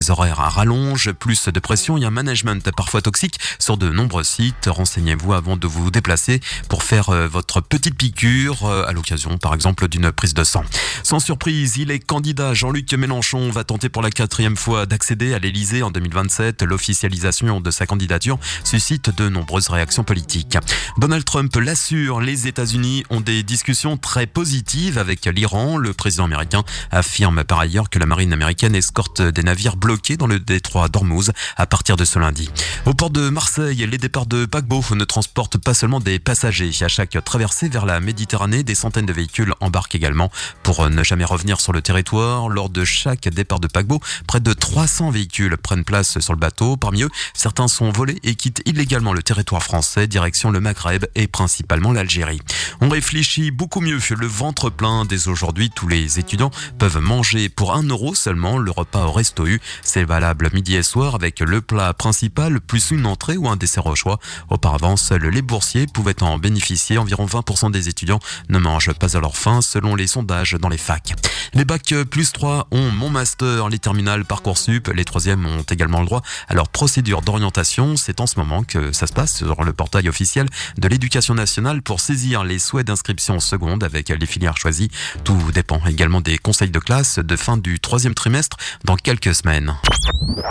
Les horaires à rallonge, plus de pression et un management parfois toxique sur de nombreux sites. Renseignez-vous avant de vous déplacer pour faire votre petite piqûre à l'occasion par exemple d'une prise de sang. Sans surprise, il est candidat. Jean-Luc Mélenchon va tenter pour la 4e fois d'accéder à l'Elysée en 2027. L'officialisation de sa candidature suscite de nombreuses réactions politiques. Donald Trump l'assure, les États-Unis ont des discussions très positives avec l'Iran. Le président américain affirme par ailleurs que la marine américaine escorte des navires bloqués dans le détroit d'Ormuz à partir de ce lundi. Au port de Marseille, les départs de paquebots ne transportent pas seulement des passagers. À chaque traversée vers la Méditerranée, des centaines de véhicules embarquent également pour ne jamais revenir sur le territoire. Lors de chaque départ de paquebot, près de 300 véhicules prennent place sur le bateau. Parmi eux, certains sont volés et quittent illégalement le territoire français, direction le Maghreb et principalement l'Algérie. On réfléchit beaucoup mieux, le ventre plein. Dès aujourd'hui, tous les étudiants peuvent manger pour 1 € seulement le repas au Resto U. C'est valable midi et soir avec le plat principal plus une entrée ou un dessert au choix. Auparavant, seuls les boursiers pouvaient en bénéficier. Environ 20% des étudiants ne mangent pas à leur faim selon les sondages dans les facs. Les bacs plus 3 ont mon master, les terminales Parcoursup, les 3e ont également le droit à leur procédure d'orientation. C'est en ce moment que ça se passe sur le portail officiel de l'Éducation nationale pour saisir les souhaits d'inscription en seconde avec les filières choisies. Tout dépend également des conseils de classe de fin du 3e trimestre dans quelques semaines.